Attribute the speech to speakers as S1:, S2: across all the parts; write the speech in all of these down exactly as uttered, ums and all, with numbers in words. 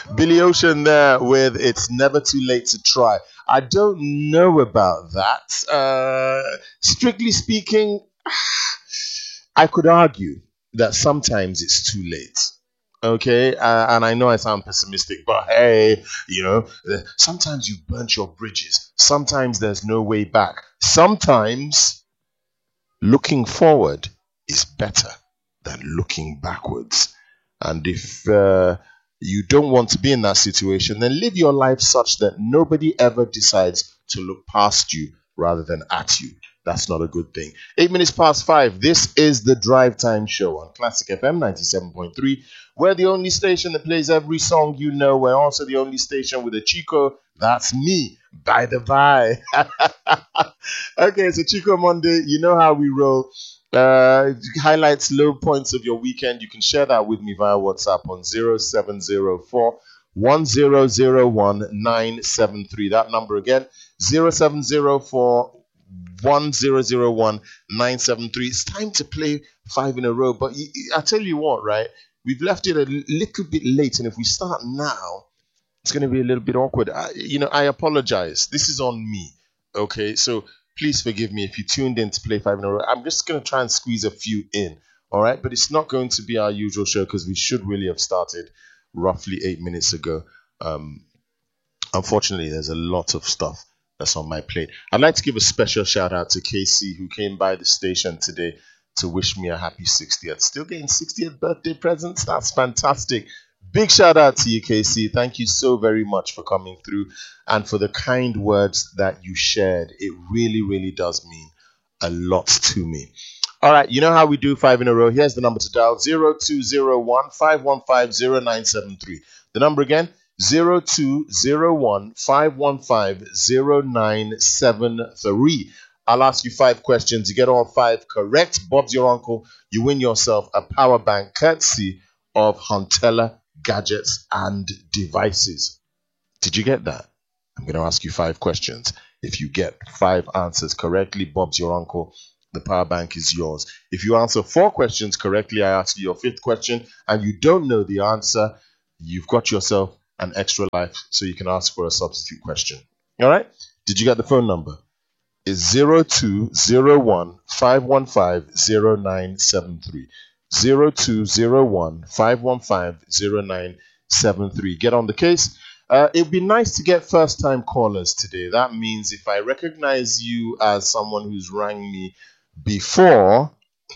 S1: Billy Ocean there with It's Never Too Late to Try. I don't know about that. Uh, strictly speaking, I could argue that sometimes it's too late. Okay, uh, and I know I sound pessimistic, but hey, you know, uh, sometimes you've burnt your bridges. Sometimes there's no way back. Sometimes looking forward is better than looking backwards. And if uh, you don't want to be in that situation, then live your life such that nobody ever decides to look past you rather than at you. That's not a good thing. Eight minutes past five. This is the Drive Time Show on Classic F M ninety-seven point three. We're the only station that plays every song you know. We're also the only station with a Chico. That's me, by the by. Okay, so Chico Monday. You know how we roll. Uh, highlights, low points of your weekend. You can share that with me via WhatsApp on zero seven zero four one zero zero one nine seven three. That number again, zero seven zero four one zero zero one nine seven three. It's time to play five in a row, but I tell you what, right? We've left it a little bit late, and if we start now, it's going to be a little bit awkward. I, you know, I apologize. This is on me. Okay, so please forgive me if you tuned in to play five in a row. I'm just going to try and squeeze a few in, all right? But it's not going to be our usual show because we should really have started roughly eight minutes ago. Um, unfortunately, there's a lot of stuff that's on my plate. I'd like to give a special shout out to K C, who came by the station today to wish me a happy sixtieth. Still getting sixtieth birthday presents? That's fantastic. Big shout out to you, K C. Thank you so very much for coming through and for the kind words that you shared. It really, really does mean a lot to me. All right, you know how we do five in a row. Here's the number to dial, zero two zero one five one five zero nine seven three. The number again, zero two zero one five one five zero nine seven three. I'll ask you five questions. You get all five correct. Bob's your uncle. You win yourself a power bank courtesy of Huntella Gadgets and Devices. Did you get that? I'm going to ask you five questions. If you get five answers correctly, Bob's your uncle. The power bank is yours. If you answer four questions correctly, I ask you your fifth question, and you don't know the answer, you've got yourself an extra life, so you can ask for a substitute question. All right? Did you get the phone number? It's zero two zero one five one five zero nine seven three. zero two zero one five one five zero nine seven three. Get on the case. Uh, it'd be nice to get first-time callers today. That means if I recognize you as someone who's rang me before,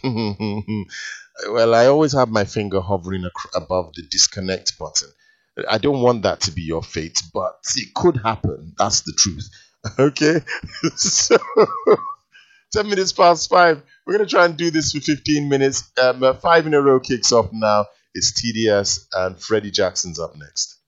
S1: well, I always have my finger hovering ac- above the disconnect button. I don't want that to be your fate, but it could happen. That's the truth. Okay? So, ten minutes past five. We're going to try and do this for fifteen minutes. Um, uh, five in a row kicks off now. It's T D S and Freddie Jackson's up next.